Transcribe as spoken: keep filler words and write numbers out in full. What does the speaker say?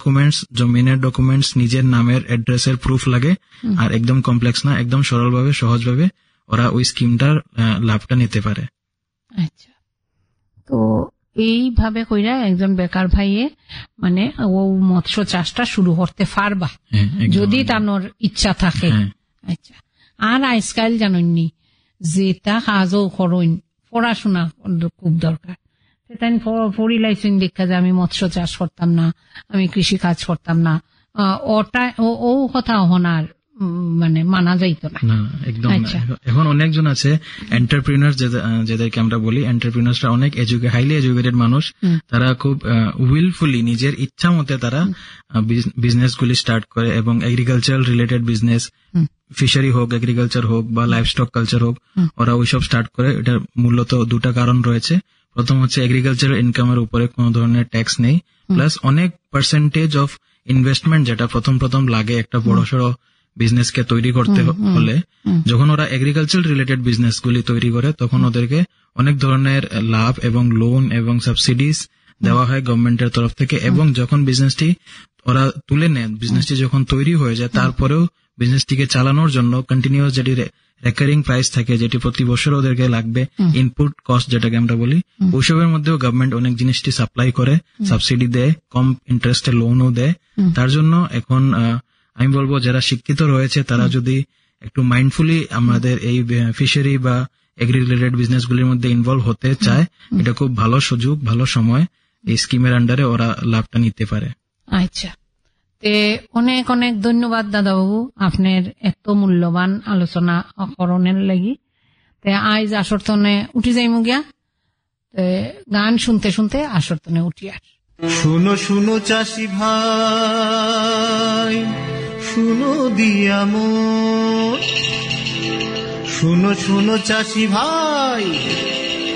Documents, জমিনের documents, নিজের নামের অ্যাড্রেসের প্রুফ লাগে, আর একদম কমপ্লেক্স না, একদম সরলভাবে সহজভাবে ওরা ওই স্কিমটার লাভটা নিতে পারে। আচ্ছা, তো এইভাবে কইরা একজন বেকার ভাইয়ে মানে ও মৎস্য চাষটা শুরু করতে পারবা যদি তানোর ইচ্ছা থাকে। আচ্ছা, আর আজকাল জানেননি যেটা কাজও করইন পড়াশোনা খুব দরকার, তাই পড়িলাইছেন দেখা যায় আমি মৎস্য চাষ করতাম না, আমি কৃষি কাজ করতাম না, ওটা ও কথা হনার মানে মানা যাইতো না। একদম। এখন অনেকজন আছে এন্টারপ্রিনার, যাদেরকে আমরা বলি এন্টারপ্রিনার্সরা অনেক হাইলি এডুকেটেড মানুষ, তারা খুব উইলফুলি নিজের ইচ্ছা মতে তারা বিজনেস গুলি স্টার্ট করে, এবং এগ্রিকালচারাল রিলেটেড বিজনেস, ফিশারি হোক, এগ্রিকালচার হোক বা লাইভ স্টক কালচার হোক, ওরা ওইসব স্টার্ট করে। এটার মূলত দুটা কারণ রয়েছে। প্রথম হচ্ছে এগ্রিকালচারাল ইনকামের উপরে কোনো ধরনের ট্যাক্স নেই, প্লাস অনেক পার্সেন্টেজ অফ ইনভেস্টমেন্ট যেটা প্রথম প্রথম লাগে একটা বড় সড়ো বিজনেস কে তৈরি করতে হলে, যখন ওরা এগ্রিকালচার রিলেটেড বিজনেস গুলি তৈরি করে তখন ওদেরকে অনেক ধরনের লাভ এবং লোন এবং সাবসিডিজ দেওয়া হয় গভর্নমেন্টের তরফ থেকে। এবং যখন বিজনেসটি ওরা তুলে নেন, বিজনেসটি যখন তৈরি হয়ে যায়, তারপরেও বিজনেসটিকে চালানোর জন্য কন্টিনিউয়াস যেটি রেকারিং প্রাইস থাকে, যেটি প্রতি বছর ওদেরকে লাগবে, ইনপুট কস্ট যেটাকে আমরা বলি, ওইসবের মধ্যেও গভর্নমেন্ট অনেক জিনিসটি সাপ্লাই করে, সাবসিডি দেয়, কম ইন্টারেস্টের লোনও দেয়। তার জন্য এখন আমি বলবো যারা শিক্ষিত রয়েছে তারা যদি একটু মাইন্ডফুলি আমাদের এই ফিশারি বা এগ্রি রিলেটেড বিজনেস গুলির মধ্যে ইনভলভ হতে চায়, এটা খুব ভালো সুযোগ, ভালো সময় এই স্কিমের আন্ডারে ওরা লাভটা নিতে পারে। আচ্ছা, তে অনেক অনেক ধন্যবাদ দাদাবাবু আপনার এত মূল্যবান আলোচনা করণের লাগি। তে আজ আসরতনে উঠি যাইমু গিয়া, গান শুনতে শুনতে আসরতনে উঠি। আর শুনো শুনো চাষি ভাই, শুনো দিয়া মন, শুনো শুনো চাষি ভাই,